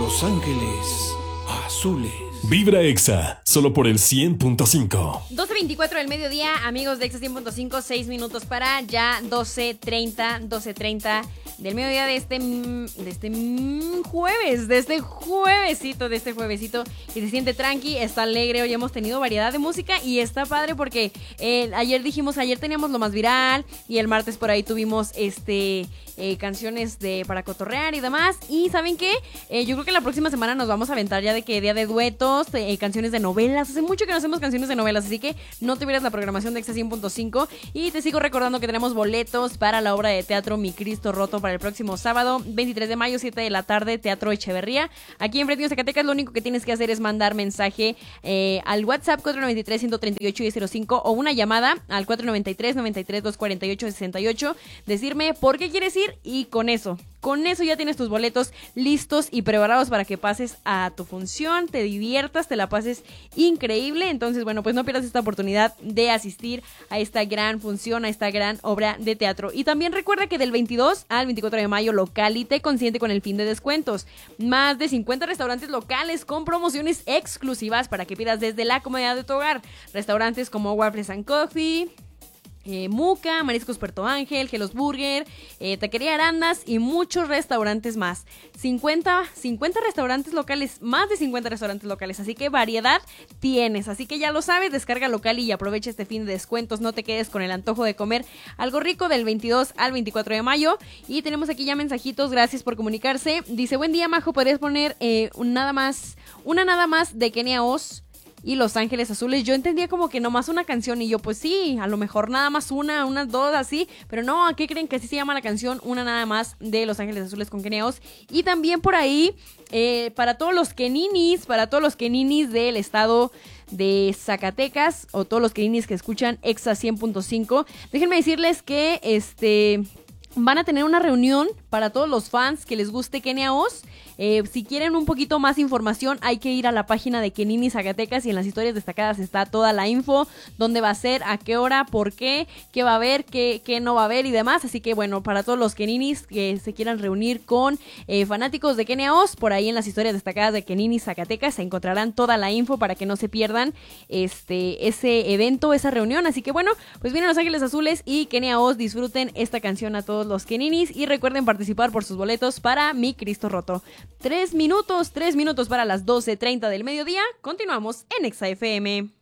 Los Ángeles Azules. Vibra Exa, solo por el 100.5. 12:24 del mediodía, amigos de Exa 100.5, 6 minutos para ya 12:30 del mediodía de este juevesito, y se siente tranqui, está alegre. Hoy hemos tenido variedad de música y está padre porque ayer teníamos lo más viral y el martes por ahí tuvimos canciones para cotorrear y demás. Y ¿saben qué? Yo creo que la próxima semana nos vamos a aventar ya de que día de duetos, canciones de novelas. Hace mucho que no hacemos canciones de novelas, así que no te pierdas la programación de Exa 100.5. Y te sigo recordando que tenemos boletos para la obra de teatro Mi Cristo Roto para el próximo sábado 23 de mayo, 7 de la tarde, Teatro Echeverría, aquí en Fresnillo, Zacatecas. Lo único que tienes que hacer es mandar mensaje al WhatsApp 493-138-1005 o una llamada al 493-93-248-68, decirme por qué quieres ir, y con eso ya tienes tus boletos listos y preparados para que pases a tu función, te diviertas, te la pases increíble. Entonces, bueno, pues no pierdas esta oportunidad de asistir a esta gran función, a esta gran obra de teatro. Y también recuerda que del 22 al 24 de mayo, Localite consiente con el fin de descuentos. Más de 50 restaurantes locales con promociones exclusivas para que pidas desde la comodidad de tu hogar. Restaurantes como Waffles and Coffee, Muca, Mariscos Puerto Ángel, Gelos Burger, Taquería Arandas y muchos restaurantes más. 50 restaurantes locales, más de 50 restaurantes locales, así que variedad tienes. Así que ya lo sabes, descarga Locali y aprovecha este fin de descuentos. No te quedes con el antojo de comer algo rico del 22 al 24 de mayo. Y tenemos aquí ya mensajitos, gracias por comunicarse. Dice: buen día, Majo, ¿podrías poner una nada más de Kenia Oz y Los Ángeles Azules? Yo entendía como que nomás una canción, y yo pues sí, a lo mejor nada más unas dos así, pero no, ¿qué creen? Que así se llama la canción, una nada más de Los Ángeles Azules con Kenia Oz. Y también por ahí, para todos los keninis del estado de Zacatecas, o todos los keninis que escuchan Exa 100.5, déjenme decirles que van a tener una reunión para todos los fans que les guste Kenia Oz. Si quieren un poquito más información, hay que ir a la página de Kenini Zacatecas, y en las historias destacadas está toda la info, dónde va a ser, a qué hora, por qué va a haber, qué no va a haber y demás. Así que bueno, para todos los Keninis que se quieran reunir con fanáticos de Kenia Oz, por ahí en las historias destacadas de Kenini Zacatecas se encontrarán toda la info para que no se pierdan ese evento, esa reunión. Así que bueno, pues vienen Los Ángeles Azules y Kenia Oz, disfruten esta canción a todos los Keninis y recuerden participar por sus boletos para Mi Cristo Roto. 3 minutos para las 12:30 del mediodía. Continuamos en Exa FM.